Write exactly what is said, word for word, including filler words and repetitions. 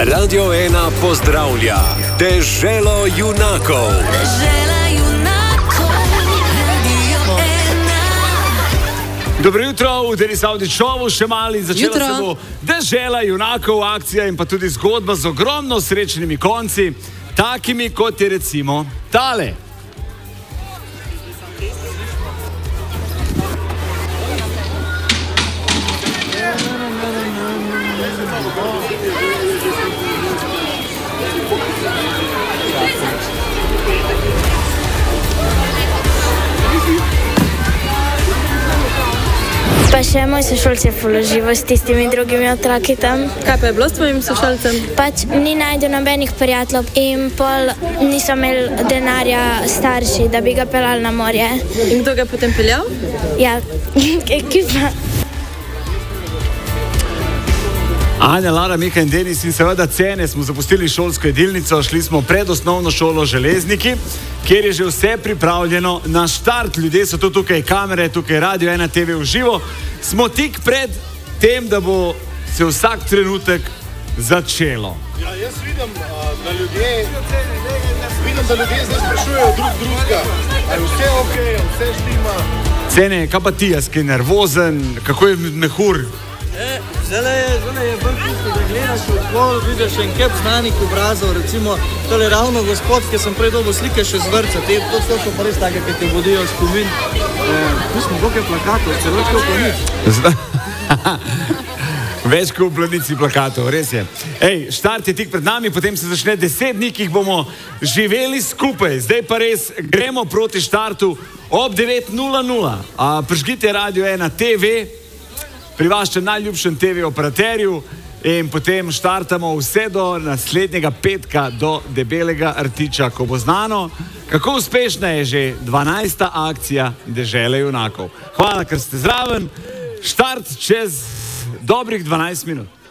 Radio ena pozdravlja Deželo junakov. Dežela junakov, Radio ena. Dobro jutro, v Denisavdi šovu še mali. Začela Jutro. se bo Dežela junakov akcija in pa tudi zgodba z ogromno srečnimi konci, takimi kot je recimo tale. Pa še moj sošolc je položivo s tistimi drugimi otroki tam. Kaj pa je bilo s tvojim sošolcem? Pač ni najdel nobenih prijateljev in pol niso imeli denarja starši, da bi ga pelali na morje. In kdo ga je potem peljal? Ja, ekipa. Anja, Lara, Mika in Denis in seveda Cene smo zapustili šolsko jedilnico, šli smo pred osnovno šolo Železniki, kjer je že vse pripravljeno na štart. Ljudje so tu, tukaj kamere, tukaj Radio ena te ve v živo. Smo tik pred tem, da bo se vsak trenutek začelo. Ja, jaz vidim, a, da ljudje, vidim, da ljudje zdaj sprašujejo drug drugega, a je vse ok, vse štima. Cene, kaj pa ti, jaz, ki je nervozen, kako je mehur? E, zdaj je, zdaj je vrhunsko, da gledaš okol, vidiš en kep znanih obrazov, recimo, tole ravno gospod, ki sem prej dobil slike še z vrca, te, to, to so pa res take, ki te vodijo spomin. E, tu smo boke plakatov, celo kot v planici. Več kot v planici plakatov, res je. Ej, štart je tik pred nami, potem se začne deset dni, ki jih bomo živeli skupaj. Zdaj pa res gremo proti štartu ob devet nula nula. Prižgite Radio ena te ve, pri vašem najljubšem te ve operaterju in potem štartamo vse do naslednjega petka, do debelega rtiča, ko bo znano, kako uspešna je že dvanajsta akcija Dežele junakov. Hvala, ker ste zraven. Štart čez dobrih dvanajst minut.